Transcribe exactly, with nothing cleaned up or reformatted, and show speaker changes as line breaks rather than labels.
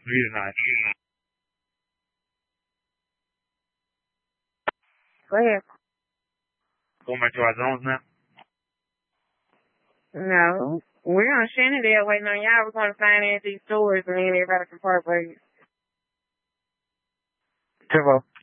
Read tonight.
Go ahead.
Going back to our zones now?
No. We're on Shenandoah waiting on y'all. We're going to finance these stores and then everybody can part ways.
Tivo.